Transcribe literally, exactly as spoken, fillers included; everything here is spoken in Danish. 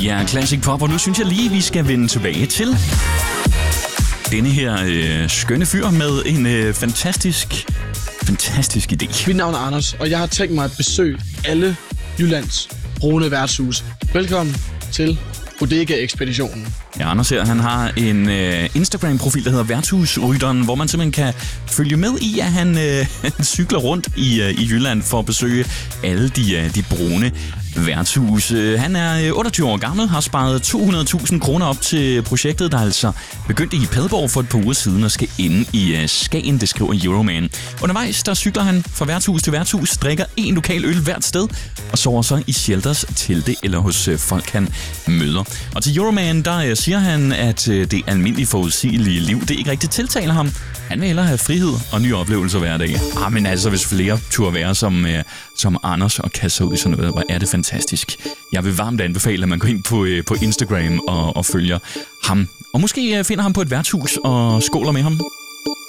Det er Classic Pop, og nu synes jeg lige, vi skal vende tilbage til denne her øh, skønne fyr med en øh, fantastisk, fantastisk idé. Mit navn er Anders, og jeg har tænkt mig at besøge alle Jyllands brune værtshuse. Velkommen til Bodega-ekspeditionen. Ja, Anders her, han har en øh, Instagram-profil, der hedder Værtshusrytteren, hvor man simpelthen kan følge med i, at han, øh, han cykler rundt i, øh, i Jylland for at besøge alle de, øh, de brune værtshuse. Han er otteogtyve år gammel, har sparet to hundrede tusind kroner op til projektet, der altså begyndte i Padborg for et par uger siden og skal ende i uh, Skagen, det skriver Euroman. Undervejs, der cykler han fra værtshus til værtshus, drikker en lokal øl hvert sted og sover så i shelters, telte eller hos uh, folk, han møder. Og til Euroman, der uh, siger han, at uh, det almindelige forudsigelige liv, det ikke rigtig tiltaler ham. Han vil hellere have frihed og nye oplevelser hver dag. Ah, men altså, hvis flere turde være som, uh, som Anders og kaste sig ud i sådan noget, hvor er det fantastisk. Jeg vil varmt anbefale, at man går ind på, uh, på Instagram og, og følger ham. Og måske uh, finder ham på et værtshus og skåler med ham.